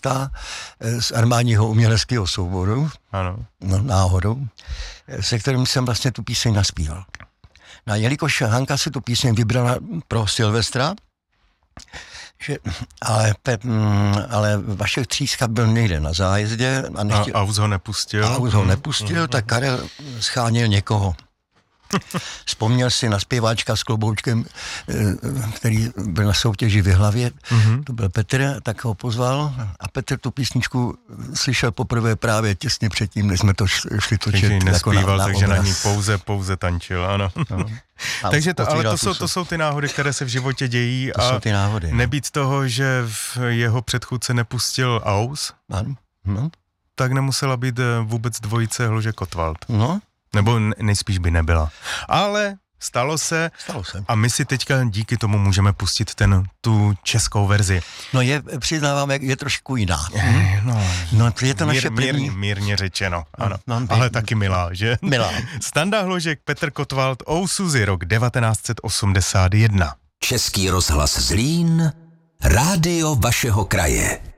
basista z armádního uměleckého souboru, ano. No, náhodou, se kterým jsem vlastně tu píseň naspíval. No a jelikož Hanka si tu píseň vybrala pro Silvestra, ale Vašek Tříska byl někde na zájezdě a Aus ho nepustil. Tak Karel scháněl někoho. Vzpomněl si na zpěváčka s kloboučkem, který byl na soutěži v Jihlavě, to byl Petr, tak ho pozval a Petr tu písničku slyšel poprvé právě těsně předtím, než jsme to šli točit. Takže nespíval, jako na takže obraz. na ní pouze tančil, ano. No. Takže to jsou ty náhody, které se v životě dějí to jsou ty náhody, nebýt toho, že v jeho předchůdce nepustil Aus, no. tak nemusela být vůbec dvojice Hložek Kottwald. No. Nebo nejspíš by nebyla. Ale stalo se. A my si teďka díky tomu můžeme pustit tu českou verzi. No přiznávám, je trošku jiná. No je to naše první. Mírně řečeno, ano. Ale taky milá, že? Milá. Standa Hložek, Petr Kottwald, O Suzy, rok 1981. Český rozhlas Zlín, rádio vašeho kraje.